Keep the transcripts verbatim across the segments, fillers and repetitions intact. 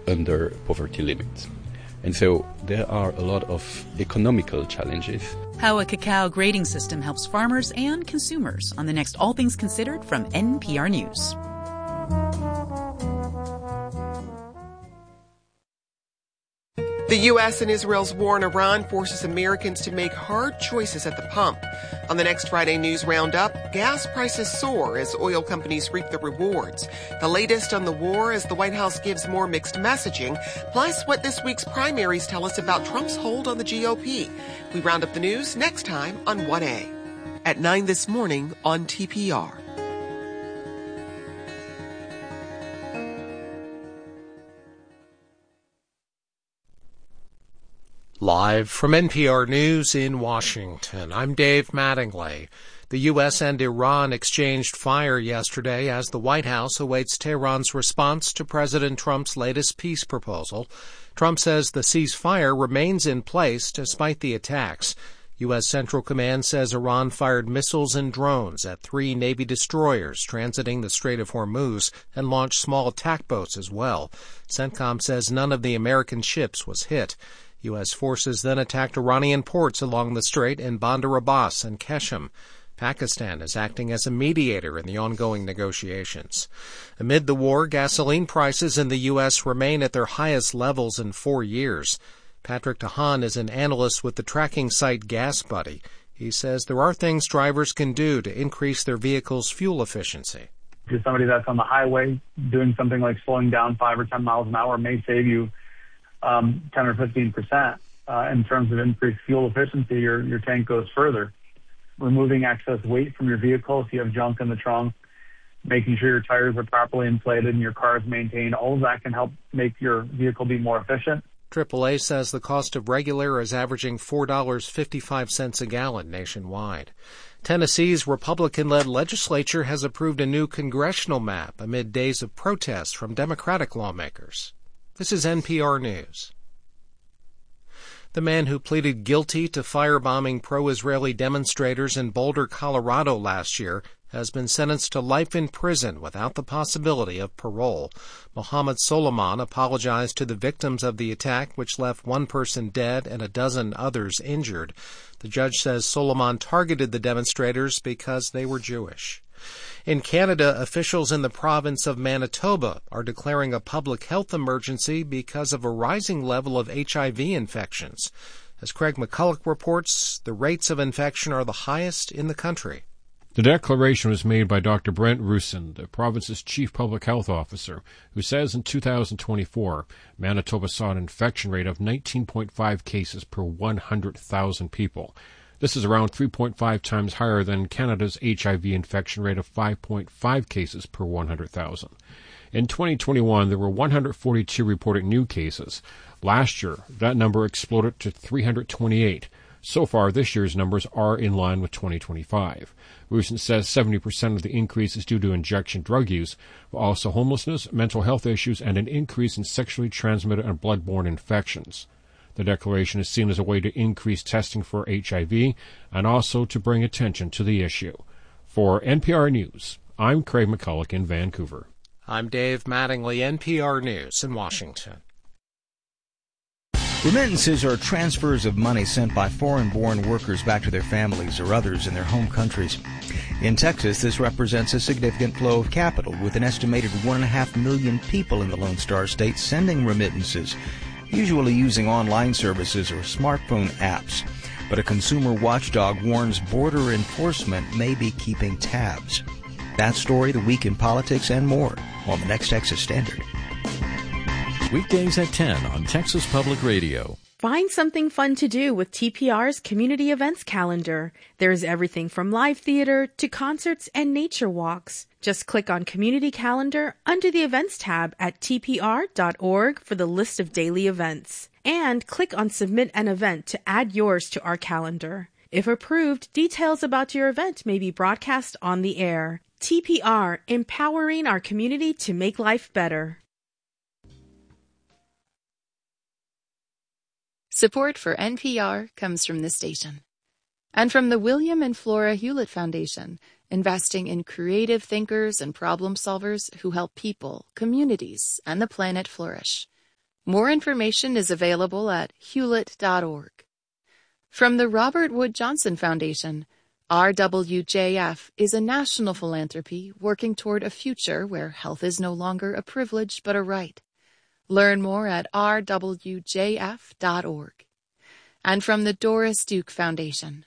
under poverty limit. And so there are a lot of economical challenges. How a cacao grading system helps farmers and consumers on the next All Things Considered from N P R News. The U S and Israel's war in Iran forces Americans to make hard choices at the pump. On the next Friday News Roundup, gas prices soar as oil companies reap the rewards. The latest on the war as the White House gives more mixed messaging, plus what this week's primaries tell us about Trump's hold on the G O P. We round up the news next time on one A. At nine this morning on T P R. Live from N P R News in Washington, I'm Dave Mattingly. The U S and Iran exchanged fire yesterday as the White House awaits Tehran's response to President Trump's latest peace proposal. Trump says the ceasefire remains in place despite the attacks. U S. Central Command says Iran fired missiles and drones at three Navy destroyers transiting the Strait of Hormuz and launched small attack boats as well. CENTCOM says none of the American ships was hit. U S forces then attacked Iranian ports along the strait in Bandar Abbas and Keshem. Pakistan is acting as a mediator in the ongoing negotiations. Amid the war, gasoline prices in the U S remain at their highest levels in four years. Patrick Tahan is an analyst with the tracking site GasBuddy. He says there are things drivers can do to increase their vehicle's fuel efficiency. To somebody that's on the highway, doing something like slowing down five or ten miles an hour may save you um, ten or fifteen percent. Uh, in terms of increased fuel efficiency, your, your tank goes further. Removing excess weight from your vehicle if you have junk in the trunk, making sure your tires are properly inflated and your car is maintained, all of that can help make your vehicle be more efficient. triple A says the cost of regular is averaging four dollars and fifty-five cents a gallon nationwide. Tennessee's Republican-led legislature has approved a new congressional map amid days of protests from Democratic lawmakers. This is N P R News. The man who pleaded guilty to firebombing pro-Israeli demonstrators in Boulder, Colorado last year has been sentenced to life in prison without the possibility of parole. Mohammed Solomon apologized to the victims of the attack, which left one person dead and a dozen others injured. The judge says Solomon targeted the demonstrators because they were Jewish. In Canada, officials in the province of Manitoba are declaring a public health emergency because of a rising level of H I V infections. As Craig McCulloch reports, the rates of infection are the highest in the country. The declaration was made by Doctor Brent Roussin, the province's chief public health officer, who says in two thousand twenty-four, Manitoba saw an infection rate of nineteen point five cases per one hundred thousand people. This is around three point five times higher than Canada's H I V infection rate of five point five cases per one hundred thousand. In twenty twenty-one, there were one hundred forty-two reported new cases. Last year, that number exploded to three hundred twenty-eight. So far, this year's numbers are in line with twenty twenty-five. Roussin says seventy percent of the increase is due to injection drug use, but also homelessness, mental health issues, and an increase in sexually transmitted and blood-borne infections. The declaration is seen as a way to increase testing for H I V and also to bring attention to the issue. For N P R News, I'm Craig McCulloch in Vancouver. I'm Dave Mattingly, N P R News in Washington. Remittances are transfers of money sent by foreign-born workers back to their families or others in their home countries. In Texas, this represents a significant flow of capital, with an estimated one and a half million people in the Lone Star State sending remittances, usually using online services or smartphone apps. But a consumer watchdog warns border enforcement may be keeping tabs. That story, the week in politics, and more on the next Texas Standard. Weekdays at ten on Texas Public Radio. Find something fun to do with T P R's community events calendar. There's everything from live theater to concerts and nature walks. Just click on Community Calendar under the Events tab at T P R dot org for the list of daily events. And click on Submit an Event to add yours to our calendar. If approved, details about your event may be broadcast on the air. T P R, empowering our community to make life better. Support for N P R comes from this station and from the William and Flora Hewlett Foundation, investing in creative thinkers and problem solvers who help people, communities, and the planet flourish. More information is available at hewlett dot org. From the Robert Wood Johnson Foundation, R W J F is a national philanthropy working toward a future where health is no longer a privilege but a right. Learn more at r w j f dot org. And from the Doris Duke Foundation.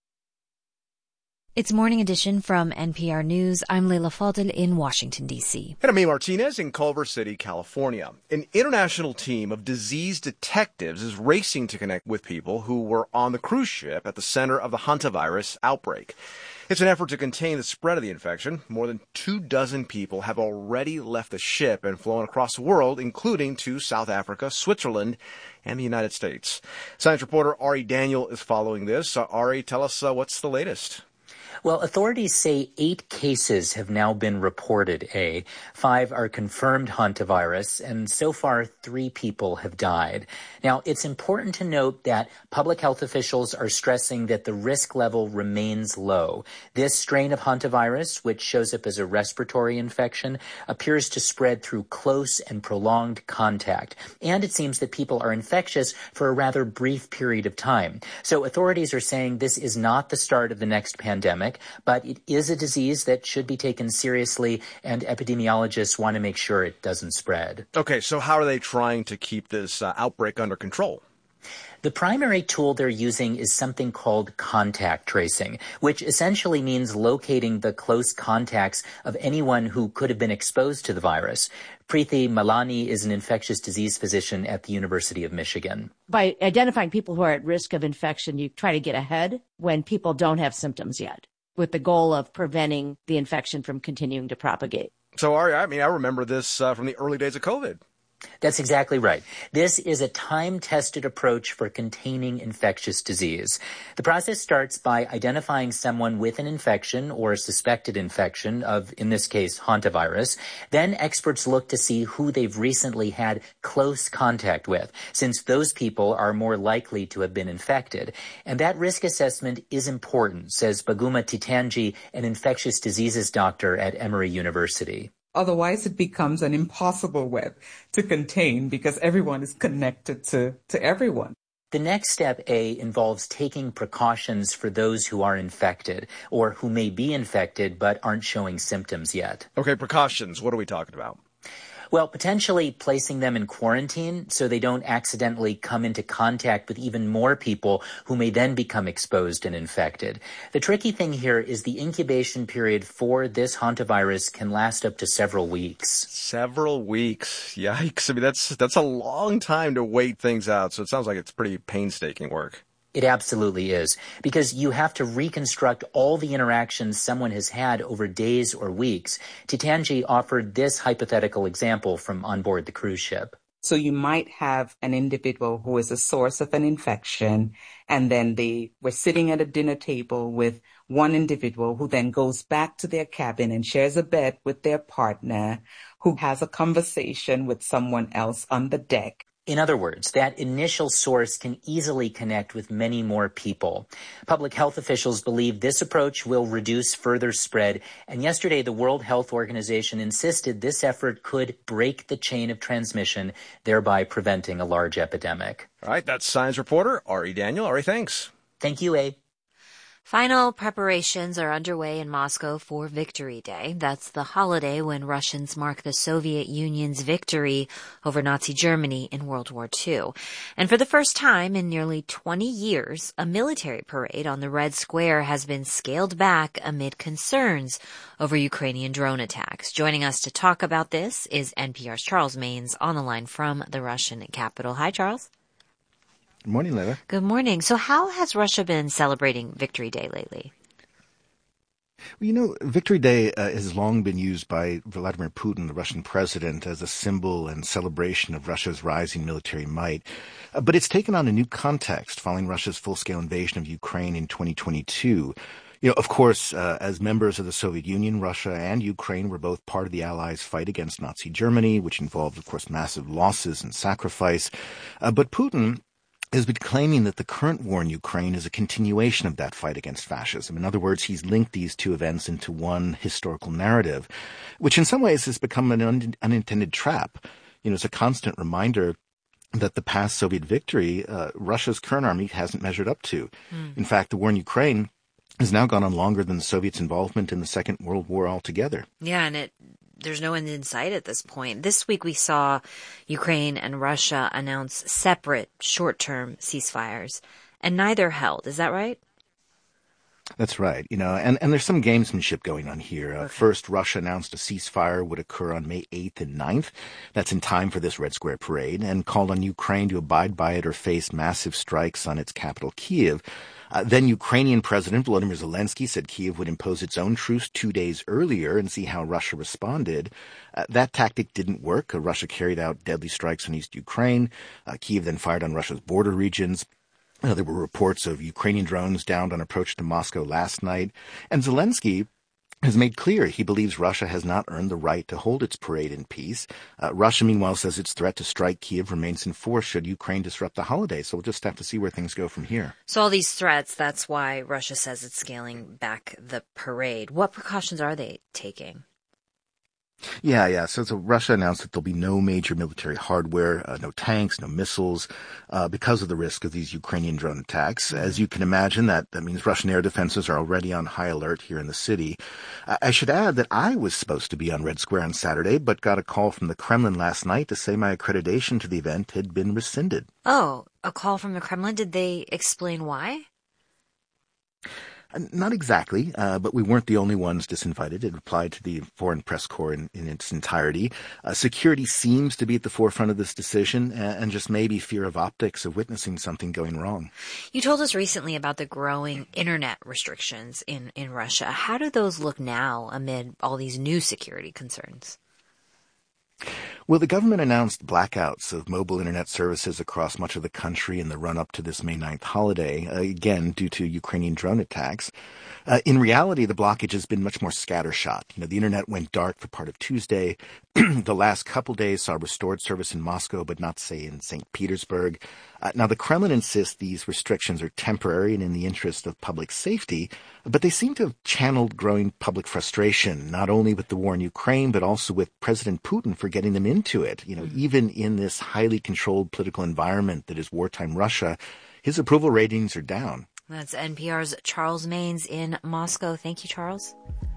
It's Morning Edition from N P R News. I'm Leila Fadel in Washington, D C. And I'm May Martinez in Culver City, California. An international team of disease detectives is racing to connect with people who were on the cruise ship at the center of the hantavirus outbreak. It's an effort to contain the spread of the infection. More than two dozen people have already left the ship and flown across the world, including to South Africa, Switzerland, and the United States. Science reporter Ari Daniel is following this. Uh, Ari, tell us uh, what's the latest? Well, authorities say eight cases have now been reported, A. Five are confirmed hantavirus, and so far three people have died. Now, it's important to note that public health officials are stressing that the risk level remains low. This strain of hantavirus, which shows up as a respiratory infection, appears to spread through close and prolonged contact. And it seems that people are infectious for a rather brief period of time. So authorities are saying this is not the start of the next pandemic, but it is a disease that should be taken seriously, and epidemiologists want to make sure it doesn't spread. Okay, so how are they trying to keep this uh, outbreak under control? The primary tool they're using is something called contact tracing, which essentially means locating the close contacts of anyone who could have been exposed to the virus. Preeti Malani is an infectious disease physician at the University of Michigan. By identifying people who are at risk of infection, you try to get ahead when people don't have symptoms yet, with the goal of preventing the infection from continuing to propagate. So, Ari, I mean, I remember this uh, from the early days of COVID. That's exactly right. This is a time-tested approach for containing infectious disease. The process starts by identifying someone with an infection or a suspected infection of, in this case, hantavirus. Then experts look to see who they've recently had close contact with, since those people are more likely to have been infected. And that risk assessment is important, says Baguma Titanji, an infectious diseases doctor at Emory University. Otherwise, it becomes an impossible web to contain because everyone is connected to, to everyone. The next step, A, involves taking precautions for those who are infected or who may be infected but aren't showing symptoms yet. Okay, precautions. What are we talking about? Well, potentially placing them in quarantine so they don't accidentally come into contact with even more people who may then become exposed and infected. The tricky thing here is the incubation period for this hantavirus can last up to several weeks. Several weeks. Yikes. I mean, that's that's a long time to wait things out, so it sounds like it's pretty painstaking work. It absolutely is, because you have to reconstruct all the interactions someone has had over days or weeks. Titanji offered this hypothetical example from on board the cruise ship. So you might have an individual who is a source of an infection, and then they were sitting at a dinner table with one individual who then goes back to their cabin and shares a bed with their partner, who has a conversation with someone else on the deck. In other words, that initial source can easily connect with many more people. Public health officials believe this approach will reduce further spread, and yesterday the World Health Organization insisted this effort could break the chain of transmission, thereby preventing a large epidemic. All right, that's Science Reporter Ari Daniel. Ari, thanks. Thank you, A. Final preparations are underway in Moscow for Victory Day. That's the holiday when Russians mark the Soviet Union's victory over Nazi Germany in World War Two. And for the first time in nearly twenty years, a military parade on the Red Square has been scaled back amid concerns over Ukrainian drone attacks. Joining us to talk about this is N P R's Charles Maynes on the line from the Russian capital. Hi, Charles. Good morning, Leila. Good morning. So how has Russia been celebrating Victory Day lately? Well, you know, Victory Day uh, has long been used by Vladimir Putin, the Russian president, as a symbol and celebration of Russia's rising military might. Uh, but it's taken on a new context following Russia's full-scale invasion of Ukraine in twenty twenty-two. You know, of course, uh, as members of the Soviet Union, Russia and Ukraine were both part of the Allies' fight against Nazi Germany, which involved, of course, massive losses and sacrifice. Uh, but Putin has been claiming that the current war in Ukraine is a continuation of that fight against fascism. In other words, he's linked these two events into one historical narrative, which in some ways has become an un- unintended trap. You know, it's a constant reminder that the past Soviet victory, uh, Russia's current army hasn't measured up to. Mm. In fact, the war in Ukraine has now gone on longer than the Soviets' involvement in the Second World War altogether. Yeah, and it there's no end in sight at this point. This week we saw Ukraine and Russia announce separate short-term ceasefires, and neither held. Is that right? That's right. You know, and, and there's some gamesmanship going on here. Uh, Okay. First, Russia announced a ceasefire would occur on May eighth and ninth. That's in time for this Red Square parade, and called on Ukraine to abide by it or face massive strikes on its capital, Kyiv. Uh, then Ukrainian President Volodymyr Zelensky said Kyiv would impose its own truce two days earlier and see how Russia responded. Uh, that tactic didn't work. Uh, Russia carried out deadly strikes on East Ukraine. Uh, Kyiv then fired on Russia's border regions. Uh, there were reports of Ukrainian drones downed on approach to Moscow last night. And Zelensky has made clear he believes Russia has not earned the right to hold its parade in peace. Uh, Russia, meanwhile, says its threat to strike Kyiv remains in force should Ukraine disrupt the holiday. So we'll just have to see where things go from here. So all these threats, that's why Russia says it's scaling back the parade. What precautions are they taking? Yeah, yeah. So, so Russia announced that there'll be no major military hardware, uh, no tanks, no missiles, uh, because of the risk of these Ukrainian drone attacks. As you can imagine, that, that means Russian air defenses are already on high alert here in the city. I, I should add that I was supposed to be on Red Square on Saturday, but got a call from the Kremlin last night to say my accreditation to the event had been rescinded. Oh, a call from the Kremlin? Did they explain why? Not exactly, uh, but we weren't the only ones disinvited. It applied to the Foreign Press Corps in, in its entirety. Uh, security seems to be at the forefront of this decision, and, and just maybe fear of optics of witnessing something going wrong. You told us recently about the growing internet restrictions in, in Russia. How do those look now amid all these new security concerns? Well, the government announced blackouts of mobile internet services across much of the country in the run-up to this May ninth holiday, uh, again, due to Ukrainian drone attacks. Uh, in reality, the blockage has been much more scattershot. You know, the internet went dark for part of Tuesday. The last couple days saw restored service in Moscow, but not, say, in Saint Petersburg. Uh, now, the Kremlin insists these restrictions are temporary and in the interest of public safety, but they seem to have channeled growing public frustration, not only with the war in Ukraine, but also with President Putin for getting them into it. You know, mm-hmm. Even in this highly controlled political environment that is wartime Russia, his approval ratings are down. That's N P R's Charles Maynes in Moscow. Thank you, Charles.